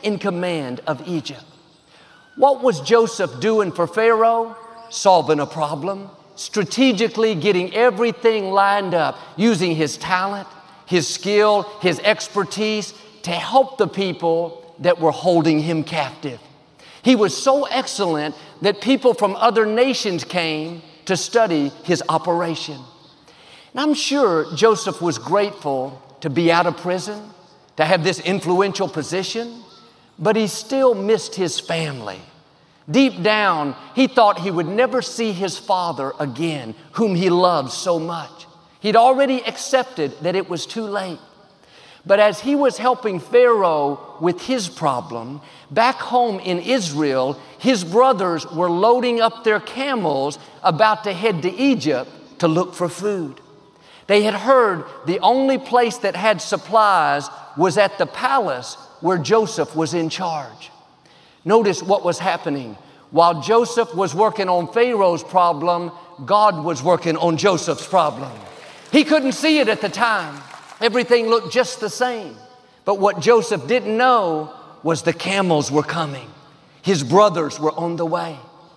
in command of Egypt. What was Joseph doing for Pharaoh? Solving a problem, strategically getting everything lined up, using his talent, his skill, his expertise to help the people that were holding him captive. He was so excellent that people from other nations came to study his operation. And I'm sure Joseph was grateful to be out of prison, to have this influential position, but he still missed his family. Deep down, he thought he would never see his father again, whom he loved so much. He'd already accepted that it was too late. But as he was helping Pharaoh with his problem, back home in Israel, his brothers were loading up their camels about to head to Egypt to look for food. They had heard the only place that had supplies was at the palace where Joseph was in charge. Notice what was happening. While Joseph was working on Pharaoh's problem, God was working on Joseph's problem. He couldn't see it at the time. Everything looked just the same. But what Joseph didn't know was the camels were coming. His brothers were on the way.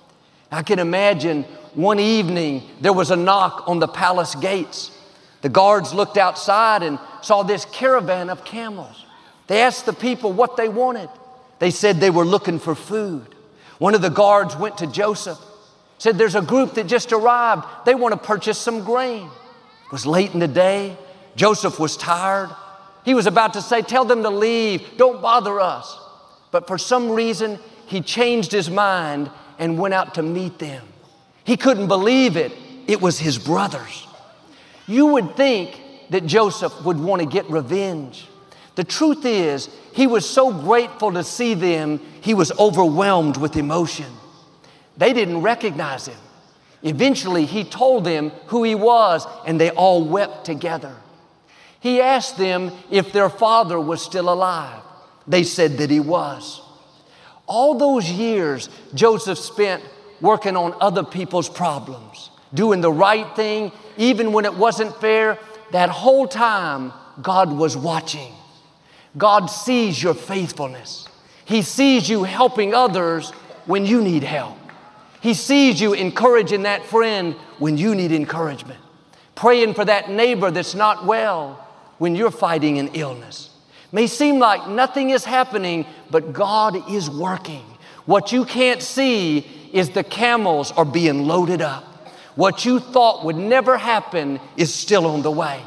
I can imagine one evening there was a knock on the palace gates. The guards looked outside and saw this caravan of camels. They asked the people what they wanted. They said they were looking for food. One of the guards went to Joseph, said, "There's a group that just arrived. They want to purchase some grain." It was late in the day. Joseph was tired. He was about to say, "Tell them to leave. Don't bother us." But for some reason, he changed his mind and went out to meet them. He couldn't believe it. It was his brothers. You would think that Joseph would want to get revenge. The truth is, he was so grateful to see them, he was overwhelmed with emotion. They didn't recognize him. Eventually, he told them who he was, and they all wept together. He asked them if their father was still alive. They said that he was. All those years, Joseph spent working on other people's problems, doing the right thing, even when it wasn't fair. That whole time, God was watching. God sees your faithfulness. He sees you helping others when you need help. He sees you encouraging that friend when you need encouragement, praying for that neighbor that's not well when you're fighting an illness. May seem like nothing is happening, but God is working. What you can't see is the camels are being loaded up. What you thought would never happen is still on the way.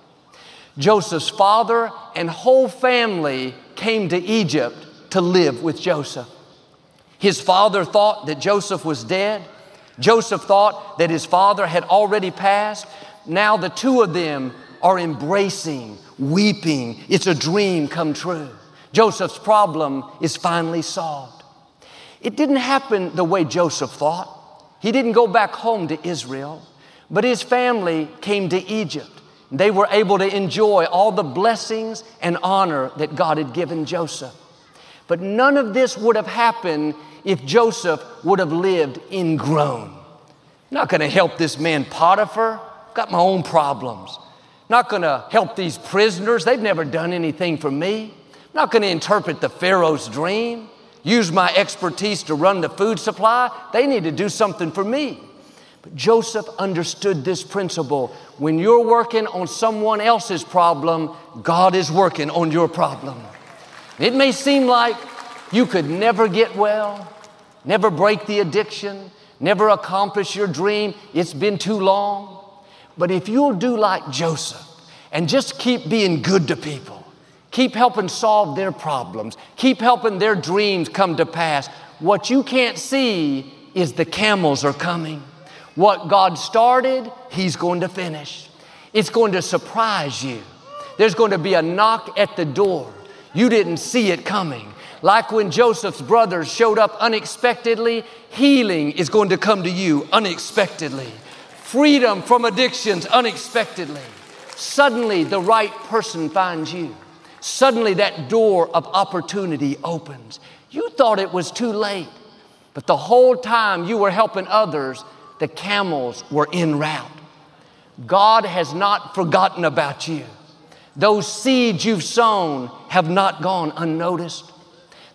Joseph's father and whole family came to Egypt to live with Joseph. His father thought that Joseph was dead. Joseph thought that his father had already passed. Now the two of them are embracing, weeping. It's a dream come true. Joseph's problem is finally solved. It didn't happen the way Joseph thought. He didn't go back home to Israel, but his family came to Egypt. They were able to enjoy all the blessings and honor that God had given Joseph. But none of this would have happened if Joseph would have lived ingrown. Not going to help this man Potiphar. Got my own problems. Not going to help these prisoners. They've never done anything for me. Not going to interpret the Pharaoh's dream. Use my expertise to run the food supply. They need to do something for me. But Joseph understood this principle. When you're working on someone else's problem, God is working on your problem. It may seem like you could never get well, never break the addiction, never accomplish your dream. It's been too long. But if you'll do like Joseph and just keep being good to people, keep helping solve their problems, keep helping their dreams come to pass, what you can't see is the camels are coming. What God started, He's going to finish. It's going to surprise you. There's going to be a knock at the door. You didn't see it coming. Like when Joseph's brothers showed up unexpectedly, healing is going to come to you unexpectedly. Freedom from addictions unexpectedly. Suddenly the right person finds you. Suddenly that door of opportunity opens. You thought it was too late, but the whole time you were helping others, the camels were en route. God has not forgotten about you. Those seeds you've sown have not gone unnoticed.